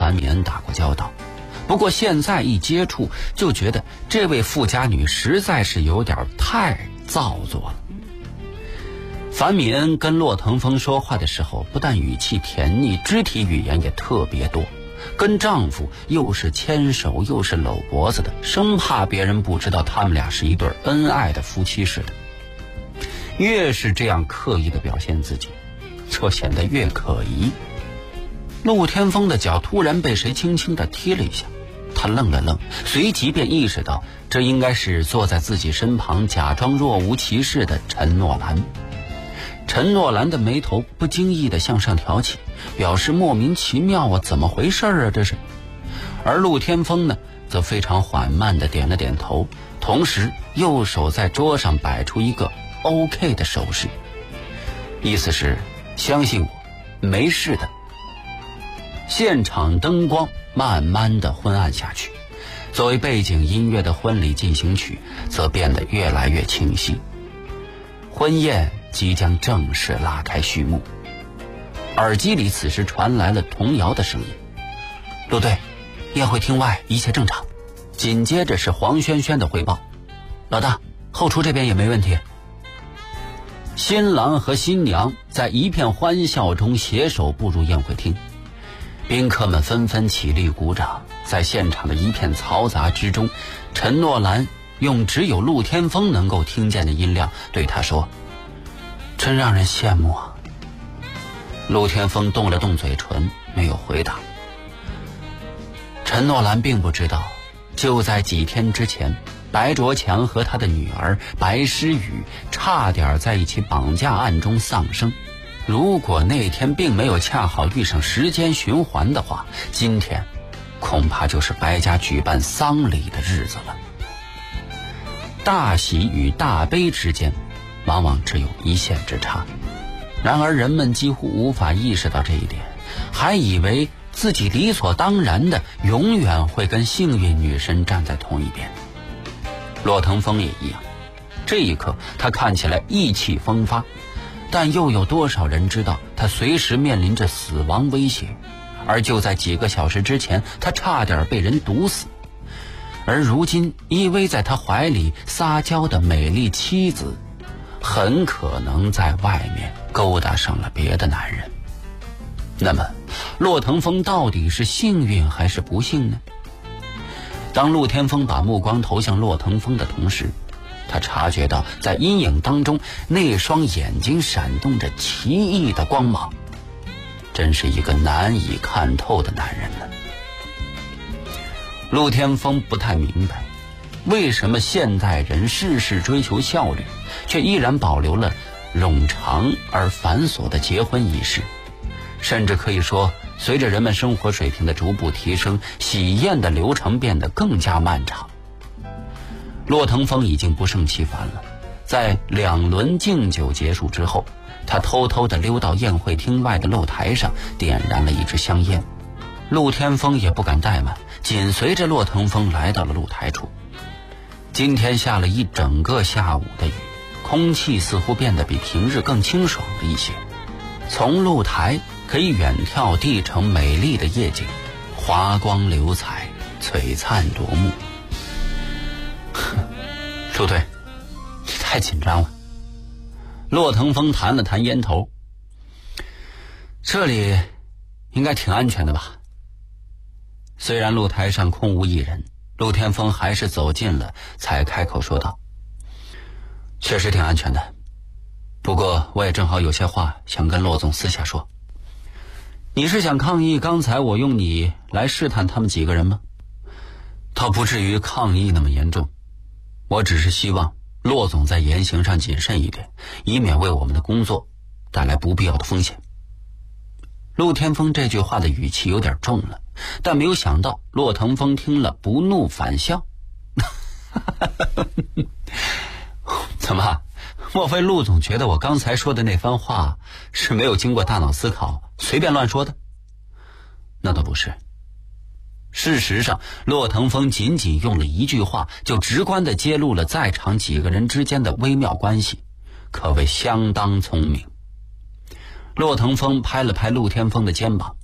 樊米恩打过交道，不过现在一接触就觉得这位富家女实在是有点太造作了。樊米恩跟骆腾风说话的时候，不但语气甜腻，肢体语言也特别多，跟丈夫又是牵手又是搂脖子的，生怕别人不知道他们俩是一对恩爱的夫妻似的。越是这样刻意的表现自己，就显得越可疑。陆天风的脚突然被谁轻轻地踢了一下，他愣了愣，随即便意识到这应该是坐在自己身旁假装若无其事的陈诺兰。陈诺兰的眉头不经意地向上挑起，表示莫名其妙啊，怎么回事啊这是。而陆天风呢，则非常缓慢地点了点头，同时右手在桌上摆出一个 OK 的手势，意思是相信我，没事的。现场灯光慢慢地昏暗下去，作为背景音乐的婚礼进行曲则变得越来越清晰。婚宴即将正式拉开序幕，耳机里此时传来了童谣的声音。陆队，宴会厅外一切正常。紧接着是黄轩轩的汇报，老大，后厨这边也没问题。新郎和新娘在一片欢笑中携手步入宴会厅，宾客们纷纷起立鼓掌。在现场的一片嘈杂之中，陈诺兰用只有陆天风能够听见的音量对他说，真让人羡慕啊。陆天风动了动嘴唇，没有回答。陈诺兰并不知道，就在几天之前，白卓强和他的女儿白诗雨差点在一起绑架案中丧生。如果那天并没有恰好遇上时间循环的话，今天恐怕就是白家举办丧礼的日子了。大喜与大悲之间往往只有一线之差，然而人们几乎无法意识到这一点，还以为自己理所当然的永远会跟幸运女神站在同一边。骆腾风也一样，这一刻他看起来意气风发，但又有多少人知道他随时面临着死亡威胁？而就在几个小时之前，他差点被人毒死，而如今依偎在他怀里撒娇的美丽妻子，很可能在外面勾搭上了别的男人。那么骆腾风到底是幸运还是不幸呢？当陆天风把目光投向骆腾风的同时，他察觉到在阴影当中那双眼睛闪动着奇异的光芒，真是一个难以看透的男人呢。陆天风不太明白，为什么现代人事事追求效率，却依然保留了冗长而繁琐的结婚仪式，甚至可以说随着人们生活水平的逐步提升，喜宴的流程变得更加漫长。骆腾风已经不胜其烦了，在2轮敬酒结束之后，他偷偷地溜到宴会厅外的露台上，点燃了一支香烟。陆天风也不敢怠慢，紧随着骆腾风来到了露台处。今天下了一整个下午的雨，空气似乎变得比平日更清爽了一些。从露台可以远眺地城美丽的夜景，华光流彩，璀璨夺目。陆队，你太紧张了。骆腾风弹了弹烟头，这里应该挺安全的吧？虽然露台上空无一人，陆天风还是走近了，才开口说道，确实挺安全的，不过我也正好有些话想跟骆总私下说。你是想抗议刚才我用你来试探他们几个人吗？倒不至于抗议那么严重，我只是希望骆总在言行上谨慎一点，以免为我们的工作带来不必要的风险。陆天风这句话的语气有点重了，但没有想到骆腾风听了不怒反笑。怎么，莫非陆总觉得我刚才说的那番话是没有经过大脑思考随便乱说的？那倒不是。事实上，骆腾风仅仅用了一句话就直观地揭露了在场几个人之间的微妙关系，可谓相当聪明。骆腾风拍了拍陆天风的肩膀，